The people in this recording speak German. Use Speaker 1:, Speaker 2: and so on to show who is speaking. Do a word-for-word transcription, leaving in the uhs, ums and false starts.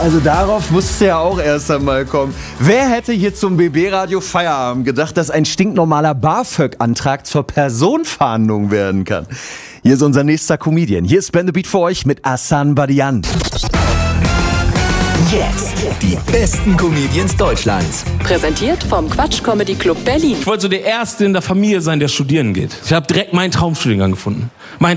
Speaker 1: Also darauf musste ja auch erst einmal kommen. Wer hätte hier zum B B-Radio Feierabend gedacht, dass ein stinknormaler BAföG-Antrag zur Personenfahndung werden kann? Hier ist unser nächster Comedian. Hier ist Ben the Beat für euch mit Asan Badian.
Speaker 2: Jetzt die besten Comedians Deutschlands.
Speaker 3: Präsentiert vom Quatsch Comedy Club Berlin.
Speaker 4: Ich wollte so der Erste in der Familie sein, der studieren geht. Ich habe direkt meinen Traumstudiengang gefunden. Mein